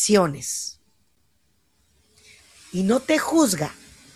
decisiones y no te juzga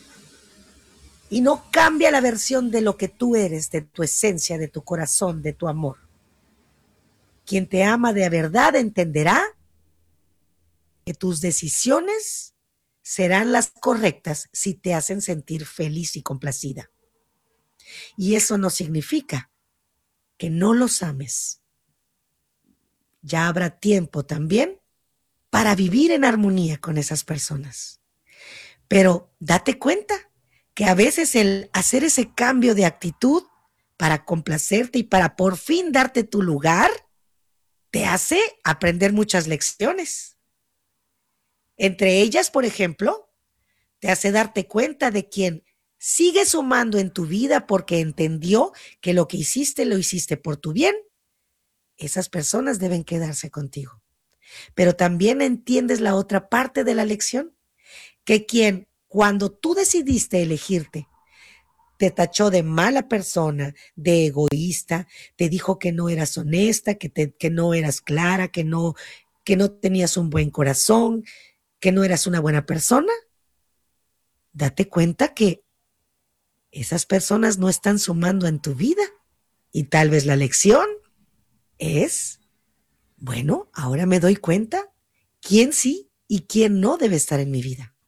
y no cambia la versión de lo que tú eres, de tu esencia, de tu corazón, de tu amor, quien te ama de verdad entenderá que tus decisiones serán las correctas si te hacen sentir feliz y complacida. Y eso no significa que no los ames. Ya habrá tiempo también para vivir en armonía con esas personas. Pero date cuenta que a veces el hacer ese cambio de actitud para complacerte y para por fin darte tu lugar, te hace aprender muchas lecciones. Entre ellas, por ejemplo, te hace darte cuenta de quién sigue sumando en tu vida porque entendió que lo que hiciste lo hiciste por tu bien. Esas personas deben quedarse contigo. Pero también entiendes la otra parte de la lección, que quien, cuando tú decidiste elegirte, te tachó de mala persona, de egoísta, te dijo que no eras honesta, que no eras clara, que no tenías un buen corazón, que no eras una buena persona, date cuenta que esas personas no están sumando en tu vida. Y tal vez la lección es, bueno, ahora me doy cuenta quién sí y quién no debe estar en mi vida.